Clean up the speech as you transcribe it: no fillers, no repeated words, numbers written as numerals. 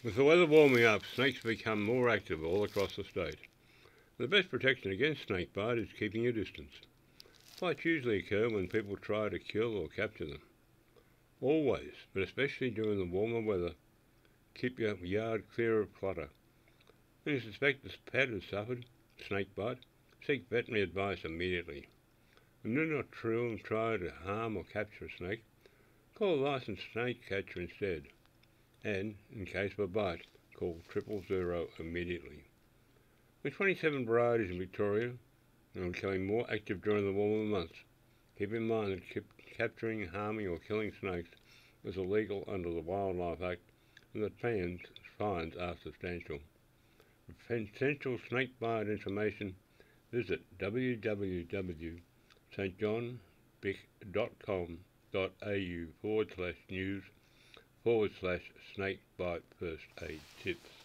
With the weather warming up, snakes become more active all across the state. The best protection against snake bite is keeping your distance. Bites usually occur when people try to kill or capture them. Always, but especially during the warmer weather, keep your yard clear of clutter. When you suspect this pet has suffered snake bite, seek veterinary advice immediately. And do not try to harm or capture a snake. Call a licensed snake catcher instead. And, in case of a bite, call 000 immediately. With 27 varieties in Victoria and becoming more active during the warmer months, keep in mind that capturing, harming or killing snakes is illegal under the Wildlife Act and that fines are substantial. For potential snakebite information, visit www.stjohnbick.com.au/news/snakebite first aid tips.